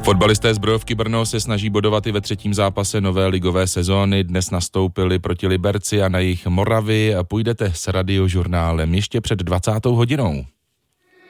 Fotbalisté Zbrojovky Brno se snaží bodovat i ve třetím zápase nové ligové sezóny. Dnes nastoupili proti Liberci a na jich Moravy. Půjdete s Radiožurnálem ještě před 20. hodinou.